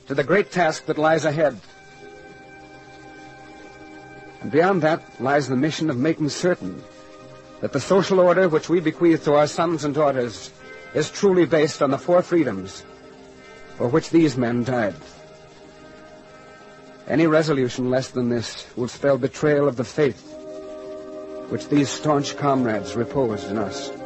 to the great task that lies ahead. And beyond that lies the mission of making certain that the social order which we bequeath to our sons and daughters is truly based on the 4 freedoms for which these men died. Any resolution less than this will spell betrayal of the faith which these staunch comrades repose in us.